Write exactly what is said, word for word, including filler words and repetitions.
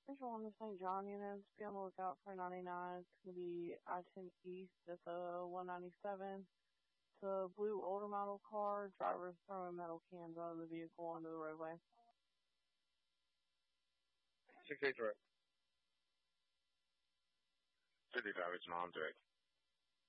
Central on the Saint John units, be on the lookout for ninety-nine. It's going to be I ten East at the one ninety-seven. It's a blue older model car. Driver's throwing metal cans out of the vehicle onto the roadway. six eight three. fifty-five, it's mom direct.